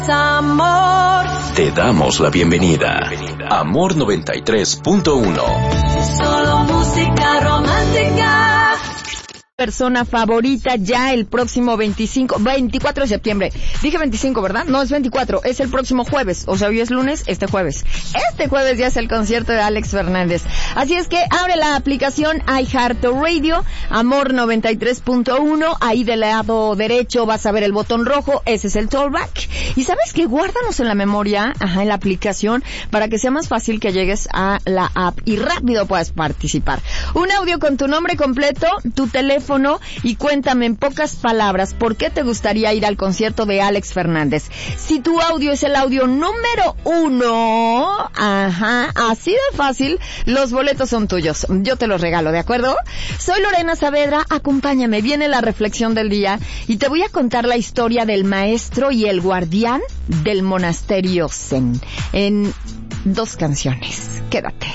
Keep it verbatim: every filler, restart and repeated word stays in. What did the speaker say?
Amor. Te damos la bienvenida. Amor noventa y tres punto uno. Solo música romántica. Persona favorita ya el próximo veinticinco, veinticuatro de septiembre. Dije veinticinco, ¿verdad? No, es veinticuatro. Es el próximo jueves. O sea, hoy es lunes, este jueves. Este jueves ya es el concierto de Alex Fernández. Así es que abre la aplicación iHeartRadio, Amor noventa y tres punto uno. Ahí del lado derecho vas a ver el botón rojo. Ese es el Talkback. Y ¿sabes qué? Guárdanos en la memoria, ajá, en la aplicación, para que sea más fácil que llegues a la app y rápido puedas participar. Un audio con tu nombre completo, tu teléfono, y cuéntame en pocas palabras por qué te gustaría ir al concierto de Alex Fernández. Si tu audio es el audio número uno, ajá, así de fácil, los boletos son tuyos. Yo te los regalo, ¿de acuerdo? Soy Lorena Saavedra, acompáñame, viene la reflexión del día y te voy a contar la historia del maestro y el guardián del monasterio Zen en dos canciones. Quédate.